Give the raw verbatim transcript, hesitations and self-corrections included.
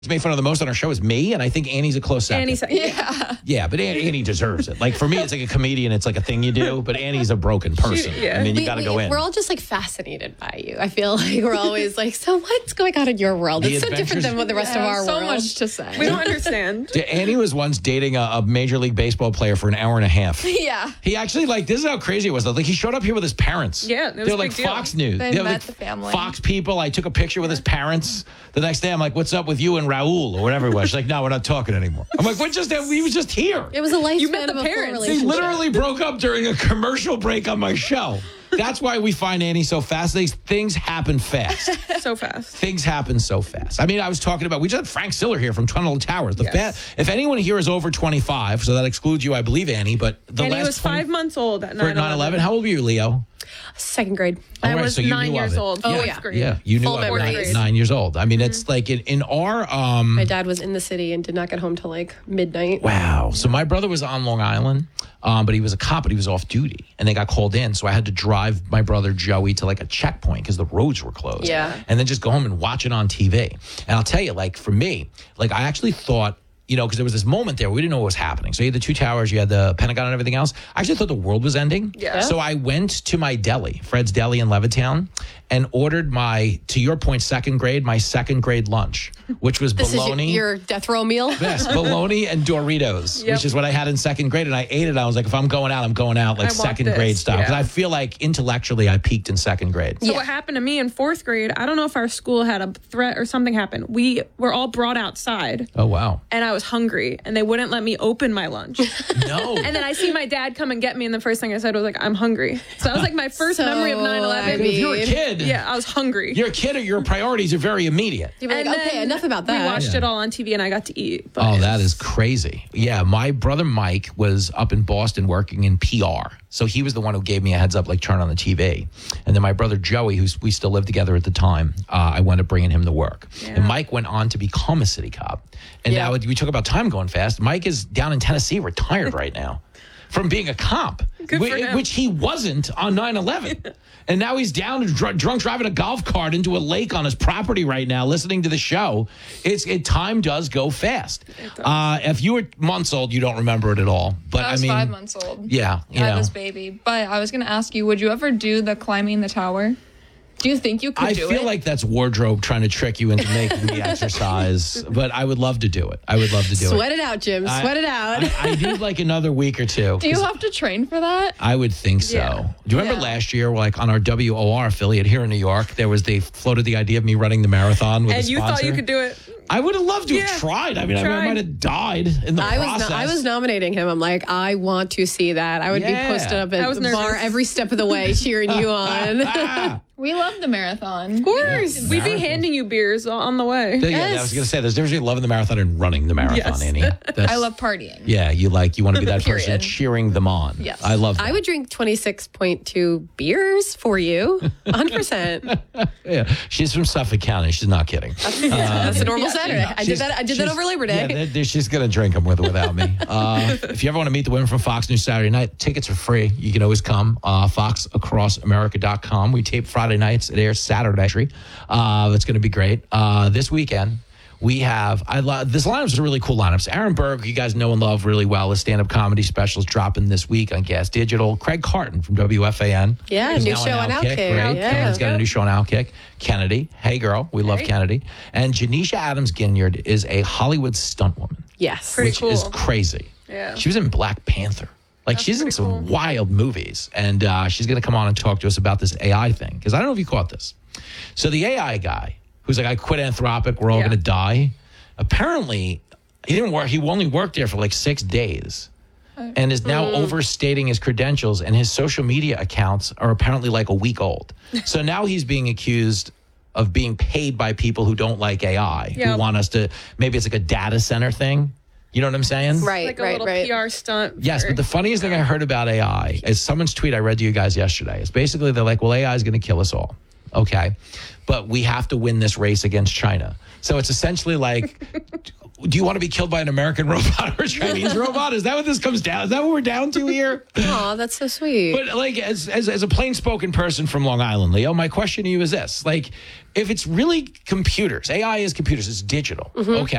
made fun of the most on our show is me, and I think Annie's a close second. Annie's, Yeah. Yeah, but Annie, Annie deserves it. Like, for me, it's like a comedian. It's like a thing you do, but Annie's a broken person. She- yeah. I mean, you We- got to we- go in. We're all just like fascinated by you. I feel like we're always like, so what's going on in your world? The It's so different adventures- than what the rest Yeah, of our so world. much to say. we don't understand. Annie was once dating a, a Major League Baseball player for an hour and a half. Yeah. He actually, like, this is how crazy it was, though. Like, he showed up here with his parents. Yeah, it was They're a like big deal. Fox News. They They're met like the family. Fox people. I took a picture with his parents. The next day, I'm like, what's up with you and Raul or whatever it was? She's like, no, we're not talking anymore. I'm like, we're just, we was just here. It was a lifespan You met the of a full parents. They They relationship. literally broke up during a commercial break on my show. That's why we find Annie so fascinating. Things happen fast. So fast. Things happen so fast. I mean, I was talking about, we just had Frank Siller here from Tunnel Towers. The Yes. fa- if anyone here is over twenty-five, so that excludes you, I believe, Annie, but the And last he was five twenty months old at for nine nine eleven. How old were you, Leo? Second grade. I All right, was so you nine knew of years it. old. Oh, fourth yeah. grade. Yeah, you knew Full of it memory. nine, Grade. nine years old. I mean, it's like in, in our um My dad was in the city and did not get home till like midnight. wow. So my brother was on Long Island, um, but he was a cop, but he was off duty, and they got called in. So I had to drive my brother Joey to like a checkpoint because the roads were closed. Yeah. and then just go home and watch it on T V. And I'll tell you, like for me, like I actually thought. You know, because there was this moment there, we didn't know what was happening. So you had the two towers, you had the Pentagon and everything else. I actually thought the world was ending. Yeah. So I went to my deli, Fred's Deli in Levittown, and ordered my, to your point, second grade, my second grade lunch, which was This bologna. is your, your death row meal? Yes, bologna and Doritos, Yep. which is what I had in second grade. And I ate it. I was like, if I'm going out, I'm going out like I want second this, grade style. Because yeah. I feel like intellectually I peaked in second grade. So Yeah. what happened to me in fourth grade, I don't know if our school had a threat or something happened. We were all brought outside Oh, wow. and I was hungry and they wouldn't let me open my lunch. No. And then I see my dad come and get me and the first thing I said was like, I'm hungry. So that was like my first So, memory of nine eleven. I mean- if you're a kid, Yeah, I was hungry. you're a kid or your priorities are very immediate. You'd be like, And okay, then enough about that. We watched Yeah. it all on T V and I got to eat. But Oh, that is crazy. Yeah, my brother Mike was up in Boston working in P R. So he was the one who gave me a heads up, like turn on the T V. And then my brother Joey, who's we still lived together at the time, uh, I wound up bringing him to work. And Mike went on to become a city cop. And Yeah. now we talk about time going fast. Mike is down in Tennessee, retired right now from being a cop, Good for whi- him. which he wasn't on nine eleven. And now he's down dr- drunk driving a golf cart into a lake on his property right now, listening to the show. It's it time does go fast. Uh, if you were months old, you don't remember it at all. But I was I mean, five months old. yeah, you I had know. this baby. But I was going to ask you, would you ever do the climbing the tower? Do you think you could I do feel it? like that's wardrobe trying to trick you into making me exercise, but I would love to do it. I would love to do Sweat it. it out, Jim. I- Sweat it out. I, I need like another week or two. do you 'cause have to train for that? I would think so. Yeah. Do you remember Yeah. last year, like on our W O R affiliate here in New York, there was they floated the idea of me running the marathon with and a you thought you sponsor? could do it. I would have loved to have Yeah. tried. I mean, I, I Tried. might have died in the I was process. no, I was nominating him. I'm like, I want to see that. I would Yeah. be posted up I at was the bar nervous. every step of the way, cheering you on. Ah. We love the marathon. Of course. We'd be handing you beers on the way. Yeah, Yes. I was going to say, there's a difference between loving the marathon and running the marathon, Yes. Annie. That's- I love partying. Yeah, you like, you want to be that person Period. cheering them on. Yes. I love that. I would drink twenty-six point two beers for you. one hundred percent. Yeah, she's from Suffolk County. She's not kidding. That's a normal Saturday. I did She's- that I did that she's- over Labor Yeah, Day. they're- they're- she's going to drink them with or without me. Uh, if you ever want to meet the women from Fox News Saturday night, tickets are free. You can always come. Uh, fox across america dot com. We tape Friday nights. It airs Saturday. Uh, that's going to be great. Uh, this weekend, we have, I love, this lineup is a really cool lineup. So Aaron Berg, you guys know and love really well. His stand-up comedy specials dropping this week on Gas Digital. Craig Carton from W F A N. Yeah, He's new now show on Outkick. Right? Yeah. Kennedy's got a new show on Outkick. Kennedy, hey girl, we love Hey. Kennedy. And Janisha Adams Ginyard is a Hollywood stunt woman, Yes. Pretty which cool. is crazy. Yeah. She was in Black Panther. Like That's she's in pretty some cool. wild movies, and uh, she's going to come on and talk to us about this A I thing. Because I don't know if you caught this. So the A I guy who's like, I quit Anthropic, we're all Yeah. going to die. Apparently, he didn't work. He only worked there for like six days, and is now overstating his credentials. And his social media accounts are apparently like a week old. So now he's being accused of being paid by people who don't like A I, Yeah. who want us to. Maybe it's like a data center thing. You know what I'm saying? Right, Like a right, little right. P R stunt. Yes, for- but the funniest thing I heard about A I is someone's tweet I read to you guys yesterday. It's basically they're like, well, A I is going to kill us all. Okay. But we have to win this race against China. So it's essentially like, do you want to be killed by an American robot or a Chinese robot? Is that what this comes down? Is that what we're down to here? Oh, that's so sweet. But like, as, as as a plain spoken person from Long Island, Leo, my question to you is this: like, if it's really computers, A I is computers, it's digital. Okay.